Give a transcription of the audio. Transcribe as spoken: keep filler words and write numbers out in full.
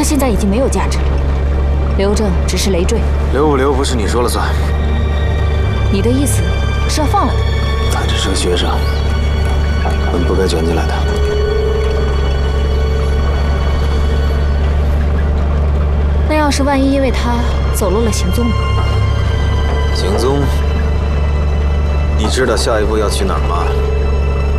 现在已经没有价值了，留着只是累赘。 留不留不是你说了算。 你的意思是要放了他？ 他只是个学生，本不该卷进来的。 那要是万一因为他走漏了行踪呢？ 行踪？你知道下一步要去哪儿吗？